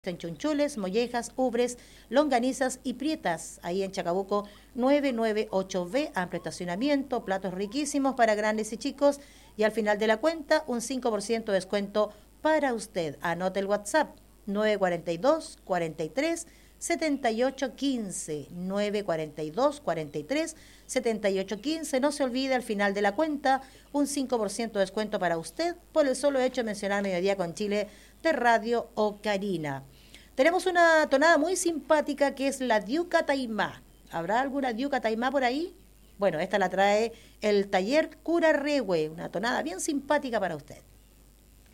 en chunchules, mollejas, ubres, longanizas y prietas, ahí en Chacabuco 998B, amplio estacionamiento, platos riquísimos para grandes y chicos y al final de la cuenta un 5% de descuento para usted. Anote el WhatsApp 942 43 7815 942 43 7815. No se olvide al final de la cuenta un 5% de descuento para usted por el solo hecho de mencionar Mediodía con Chile de Radio Ocarina. Tenemos una tonada muy simpática que es la Diuca Taimá. ¿Habrá alguna Diuca Taimá por ahí? Bueno, esta la trae el taller Cura Rehue, una tonada bien simpática para usted.